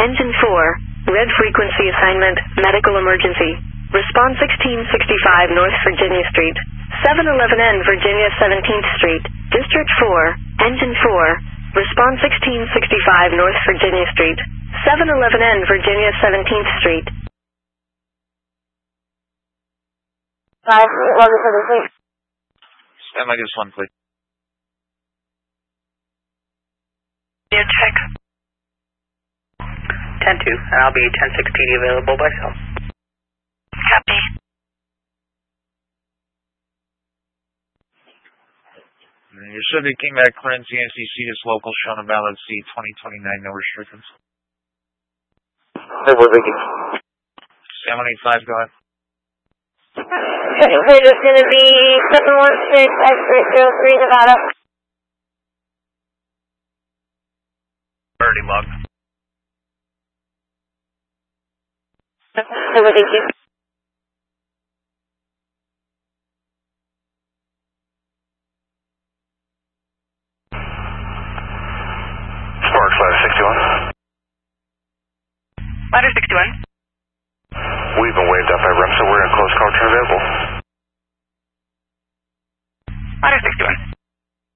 Engine 4, red frequency assignment, medical emergency. Response 1665 North Virginia Street, 711N Virginia 17th Street, District 4, Engine 4, response 1665 North Virginia Street, 711N Virginia 17th Street. 5, welcome to the suite. Stand by this one, please. Yeah, check. 10-2, and I'll be 1016 available by cell. Copy. You should be came back clearance ENCC is local, shown a valid C 2029, no restrictions. Hey, we're thinking. 785, go ahead. We're just going to be 716-5303 Nevada. Already logged. Hey, we're thinking. Sparks, ladder 61. Ladder 61. We've been waved up by REM, so we're in close call, turn available.